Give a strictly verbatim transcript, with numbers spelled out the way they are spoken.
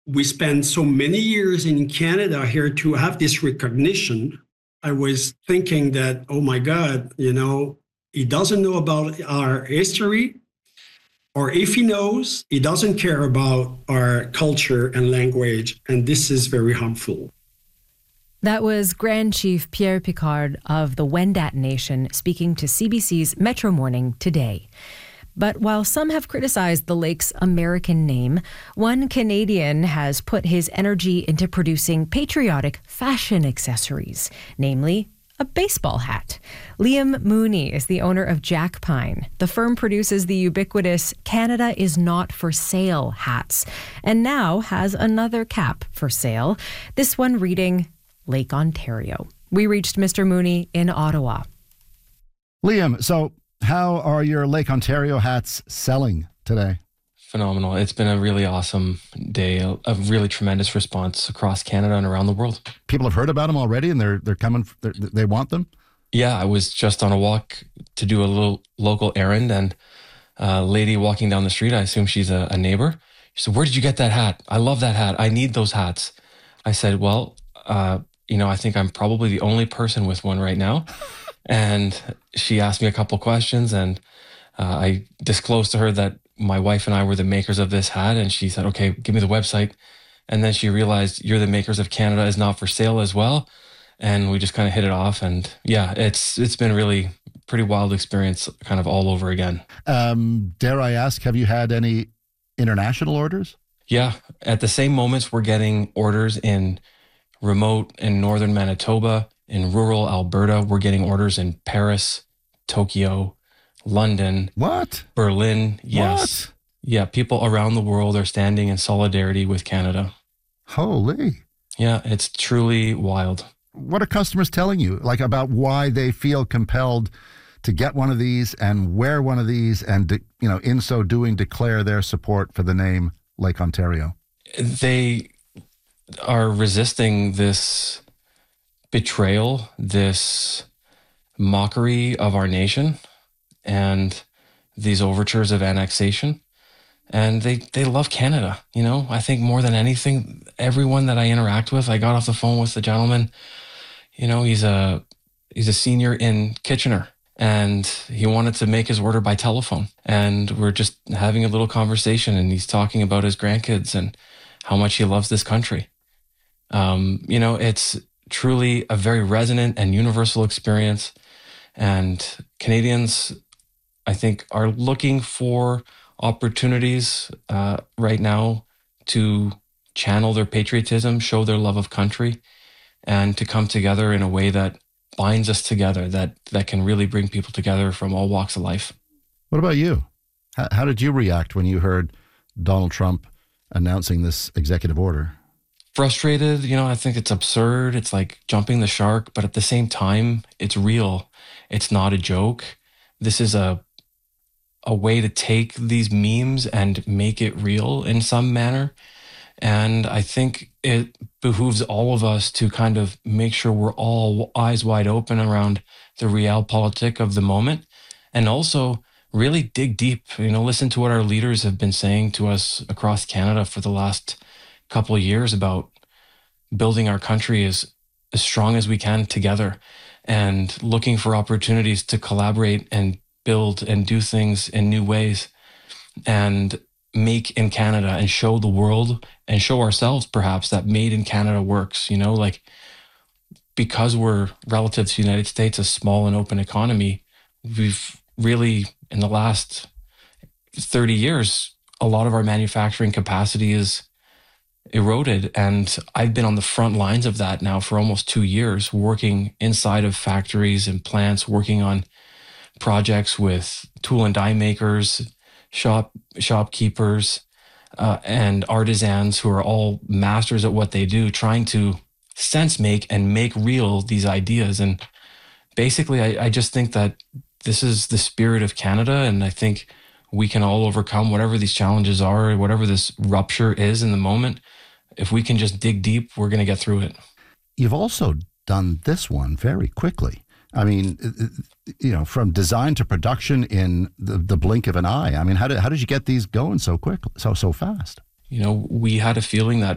we spent so many years in Canada here to have this recognition. I was thinking that, oh my God, you know, he doesn't know about our history, or if he knows, he doesn't care about our culture and language. And this is very harmful. That was Grand Chief Pierre Picard of the Wendat Nation speaking to C B C's Metro Morning today. But while some have criticized the lake's American name, one Canadian has put his energy into producing patriotic fashion accessories, namely a baseball hat. Liam Mooney is the owner of Jack Pine. The firm produces the ubiquitous Canada is Not for Sale hats, and now has another cap for sale, this one reading Lake Ontario. We reached Mister Mooney in Ottawa. Liam, so how are your Lake Ontario hats selling today? Phenomenal. It's been a really awesome day, a, a really tremendous response across Canada and around the world. People have heard about them already and they're they're coming, they're, they want them? Yeah, I was just on a walk to do a little local errand, and a lady walking down the street, I assume she's a, a neighbor. She said, "Where did you get that hat? I love that hat. I need those hats." I said, well, uh, you know, I think I'm probably the only person with one right now. And she asked me a couple questions, and uh, I disclosed to her that my wife and I were the makers of this hat. And she said, okay, give me the website. And then she realized you're the makers of Canada is Not for Sale as well. And we just kind of hit it off. And yeah, it's it's been really pretty wild experience kind of all over again. Um, dare I ask, have you had any international orders? Yeah. At the same moments, we're getting orders in remote and northern Manitoba, in rural Alberta. We're getting orders in Paris, Tokyo, London. What? Berlin. Yes. What? Yeah. People around the world are standing in solidarity with Canada. Holy. Yeah. It's truly wild. What are customers telling you, like, about why they feel compelled to get one of these and wear one of these and, de- you know, in so doing, declare their support for the name Lake Ontario? They are resisting this betrayal, this mockery of our nation, and these overtures of annexation. And they, they love Canada. You know, I think more than anything, everyone that I interact with, I got off the phone with the gentleman, you know, he's a, he's a senior in Kitchener, and he wanted to make his order by telephone. And we're just having a little conversation, and he's talking about his grandkids and how much he loves this country. Um, you know, it's truly a very resonant and universal experience. And Canadians, I think, are looking for opportunities uh, right now to channel their patriotism, show their love of country, and to come together in a way that binds us together, that that can really bring people together from all walks of life. What about you? How, how did you react when you heard Donald Trump announcing this executive order? Frustrated. You know, I think it's absurd. It's like jumping the shark, but at the same time, it's real. It's not a joke. This is a a way to take these memes and make it real in some manner. And I think it behooves all of us to kind of make sure we're all eyes wide open around the realpolitik of the moment, and also really dig deep, you know, listen to what our leaders have been saying to us across Canada for the last couple of years about building our country as, as strong as we can together, and looking for opportunities to collaborate and build and do things in new ways, and make in Canada, and show the world and show ourselves perhaps that made in Canada works. You know, like, because we're relative to the United States, a small and open economy, we've really, in the last thirty years, a lot of our manufacturing capacity is eroded. And I've been on the front lines of that now for almost two years, working inside of factories and plants, working on projects with tool and die makers, shop shopkeepers, uh, and artisans who are all masters at what they do, trying to sense make and make real these ideas. And basically, I, I just think that this is the spirit of Canada, and I think we can all overcome whatever these challenges are, whatever this rupture is in the moment. If we can just dig deep, we're going to get through it. You've also done this one very quickly. I mean, you know, from design to production in the, the blink of an eye. I mean, how did how did you get these going so quick, so so fast? You know, we had a feeling that